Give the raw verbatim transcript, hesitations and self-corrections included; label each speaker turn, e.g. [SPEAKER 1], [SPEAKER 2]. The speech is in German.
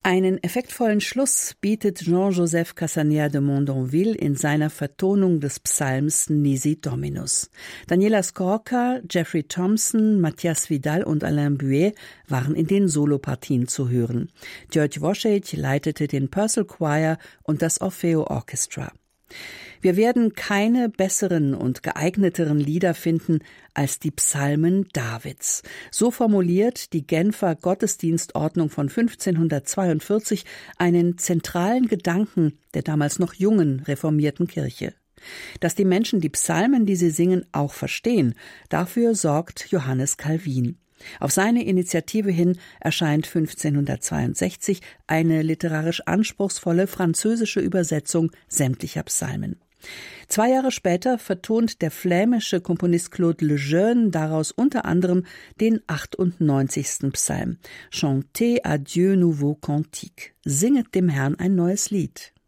[SPEAKER 1] Einen effektvollen Schluss bietet Jean-Joseph Cassanier de Mondonville in seiner Vertonung des Psalms Nisi Dominus. Daniela Skorka, Jeffrey Thompson, Matthias Vidal und Alain Buet waren in den Solopartien zu hören. George Wojciech leitete den Purcell Choir und das Orfeo Orchestra. Wir werden keine besseren und geeigneteren Lieder finden als die Psalmen Davids. So formuliert die Genfer Gottesdienstordnung von fünfzehnhundertzweiundvierzig einen zentralen Gedanken der damals noch jungen reformierten Kirche. Dass die Menschen die Psalmen, die sie singen, auch verstehen, dafür sorgt Johannes Calvin. Auf seine Initiative hin erscheint fünfzehnhundertzweiundsechzig eine literarisch anspruchsvolle französische Übersetzung sämtlicher Psalmen. Zwei Jahre später vertont der flämische Komponist Claude Lejeune daraus unter anderem den achtundneunzigsten Psalm, Chantez à Dieu nouveau cantique, singet dem Herrn ein neues Lied.